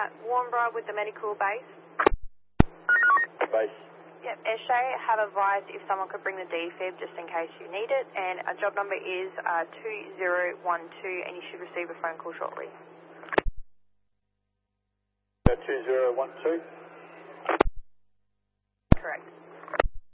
Warnbro with the medical base. Base. Yep, Eshay have advised if someone could bring the defib just in case you need it, and our job number is 2012, and you should receive a phone call shortly. 2012.